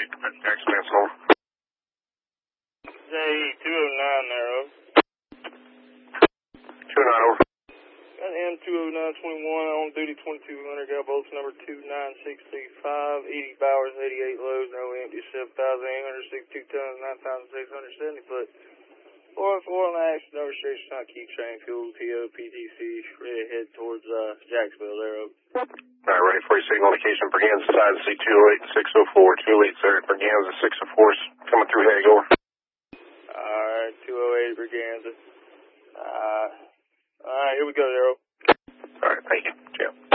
Jackson Manson. J209 there, over. 209 over. Got M20921 on duty 2200, got bolts number 29635, 80 Bowers, 88 loads, no empty, 7,862 tons, 9,670 foot. 404 on the action, no restrictions, not keep train fuel, TO, PTC, ready to head towards Jacksonville there, over. Alright, ready for your signal indication, Braganza side C208 and 604, 208 sir, Braganza 604 coming through Hague, over. Alright, 208 Braganza. Alright, here we go there, over. Alright, thank you. Yeah.